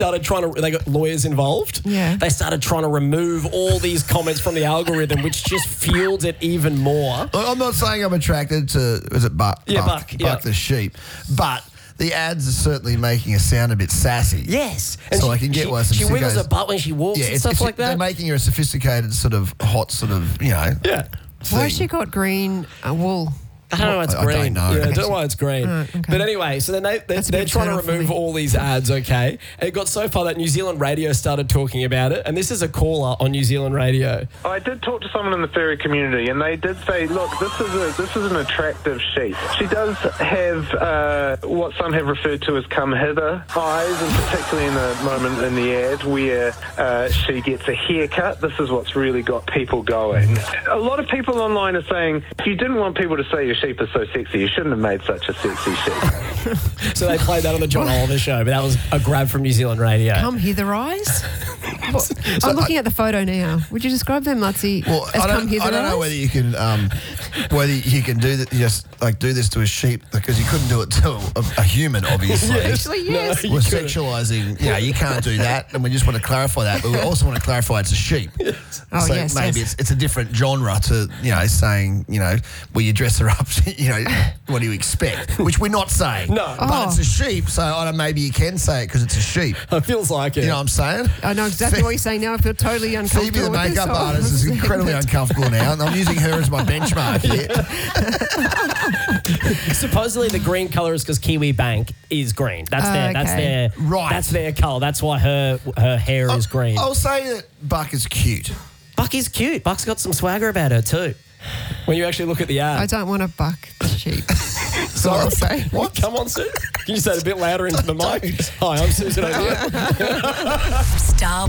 started they got lawyers involved. Yeah. They started trying to remove all these comments from the algorithm, which just fueled it even more. Look, I'm not saying I'm attracted to, is it Buck? Yeah, Buck, yeah. Buck the sheep. But the ads are certainly making her sound a bit sassy. Yes. So I can get why some She wiggles sickos- her butt when she walks and stuff like that. They're making her a sophisticated sort of hot sort of, Yeah. Why has she got green wool? I don't know why it's I green. don't know. Yeah, I don't know why it's green. okay. But anyway, so then they're That's a bit trying to turn off for remove me. all these ads, okay? And it got so far that New Zealand Radio started talking about it. And this is a caller on New Zealand Radio. I did talk to someone in the furry community, and they did say, look, this is an attractive sheep. She does have what some have referred to as come hither eyes, and particularly in the moment in the ad where she gets a haircut. This is what's really got people going. A lot of people online are saying, if you didn't want people to say your sheep is so sexy, you shouldn't have made such a sexy sheep. So they played that on the John Oliver show, but that was a grab from New Zealand Radio. Come hither eyes? I'm looking at the photo now. Would you describe them, Lutzi, as come hither I don't know eyes? whether you can do that, just like do this to a sheep, because you couldn't do it to a human, obviously. Actually, yes. No, We're you couldn't. sexualising, you can't do that, and we just want to clarify that, but we also want to clarify it's a sheep. Oh, So yes, maybe yes. it's a different genre to, saying, will you dress her up, what do you expect? Which we're not saying. No. But it's a sheep, so I don't know, maybe you can say it because it's a sheep. It feels like it. You know what I'm saying? I know exactly what you're saying now. I feel totally uncomfortable. Phoebe, the with this makeup whole artist, is incredibly segment. uncomfortable now, and I'm using her as my benchmark here. Supposedly the green colour is because Kiwi Bank is green. That's their Right. That's their colour. That's why her hair is green. I'll say that Buck is cute. Buck is cute. Buck's got some swagger about her too. When you actually look at the ad. I don't want to buck the sheep. Sorry. I'll say. What? Come on, Sue. Can you say it a bit louder into the mic? Hi, I'm Susan O'Neill. Star